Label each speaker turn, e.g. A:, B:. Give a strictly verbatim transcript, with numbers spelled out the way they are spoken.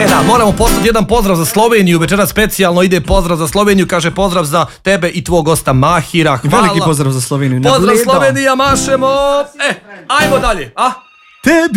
A: E da, moramo poslati jedan pozdrav za Sloveniju, večeras specijalno ide pozdrav za Sloveniju, kaže pozdrav za tebe i tvog gosta Mahira, hvala.
B: Veliki pozdrav za Sloveniju.
A: Pozdrav Slovenija, mašemo. E, ajmo dalje, a?
B: Tebi